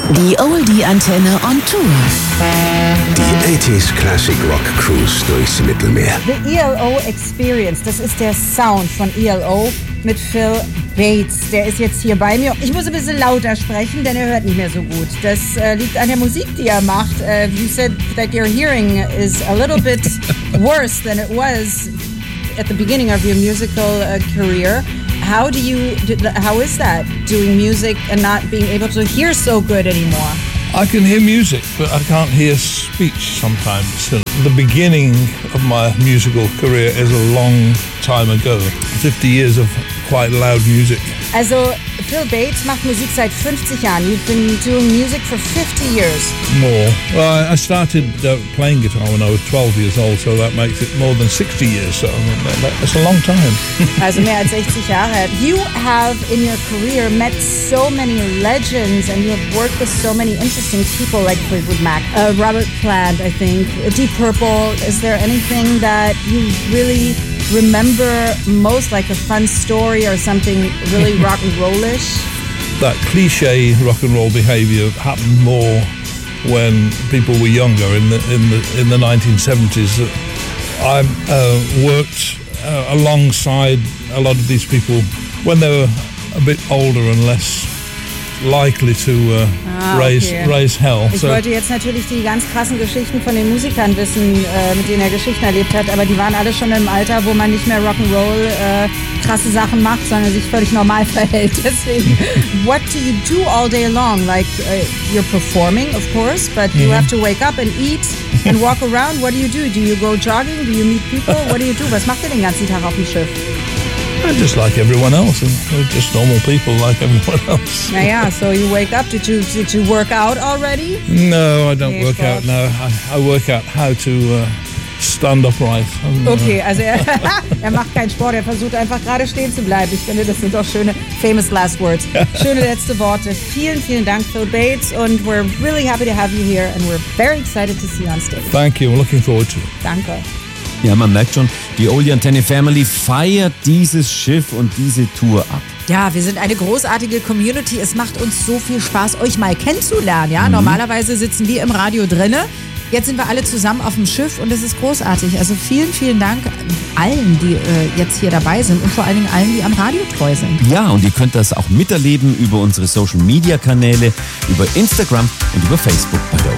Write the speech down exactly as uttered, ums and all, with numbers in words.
Die Oldie-Antenne on Tour. Die achtziger Classic Rock Cruise durchs Mittelmeer. The E L O Experience, das ist der Sound von E L O mit Phil Bates. Der ist jetzt hier bei mir. Ich muss ein bisschen lauter sprechen, denn er hört nicht mehr so gut. Das äh, liegt an der Musik, die er macht. Uh, you said that your hearing is a little bit worse than it was at the beginning of your musical uh, career. How do you, how is that, doing music and not being able to hear so good anymore? I can hear music, but I can't hear speech sometimes. The beginning of my musical career is a long time ago. fifty years of quite loud music. Also, Phil Bates macht Musik seit fünfzig Jahren. You've been doing music for fifty years. More. Well, I started uh, playing guitar when I was twelve years old, so that makes it more than sixty years. So that's a long time. Also mehr als sechzig Jahre. You have in your career met so many legends, and you have worked with so many interesting people like Fleetwood Mac, uh, Robert Plant, I think, Deep Purple. Is there anything that you really remember most, like a fun story or something really rock and rollish? That cliche rock and roll behaviour happened more when people were younger in the in the in the nineteen seventies. I uh, worked uh, alongside a lot of these people when they were a bit older and less likely to uh, ah, raise okay. raise hell. Ich so, wollte jetzt natürlich die ganz krassen Geschichten von den Musikern wissen, äh, mit denen er Geschichten erlebt hat, aber die waren alle schon im Alter, wo man nicht mehr Rock'n'Roll äh, krasse Sachen macht, sondern sich völlig normal verhält. Deswegen, what do you do all day long? Like, uh, you're performing, of course, but you mm-hmm. have to wake up and eat and walk around. What do you do? Do you go jogging? Do you meet people? What do you do? Was macht ihr den ganzen Tag auf dem Schiff? just like everyone else, and we're just normal people like everyone else. Yeah, yeah. So you wake up. Did you did you work out already? No, I don't Nee, work Sport. out. No, I, I work out how to uh, stand upright. And, uh, Okay, also er, er macht keinen Sport, er versucht einfach gerade stehen zu bleiben. Ich finde, das sind doch schöne famous last words. Schöne letzte Worte. Vielen, vielen Dank, Phil Bates, und we're really happy to have you here and we're very excited to see you on stage. Thank you. I'm looking forward to it. Danke. Ja, man merkt schon, die Oldie Antenne Family feiert dieses Schiff und diese Tour ab. Ja, wir sind eine großartige Community. Es macht uns so viel Spaß, euch mal kennenzulernen. Ja? Mhm. Normalerweise sitzen wir im Radio drinne. Jetzt sind wir alle zusammen auf dem Schiff und es ist großartig. Also vielen, vielen Dank allen, die äh, jetzt hier dabei sind und vor allen Dingen allen, die am Radio treu sind. Ja, und ihr könnt das auch miterleben über unsere Social-Media-Kanäle, über Instagram und über Facebook bei der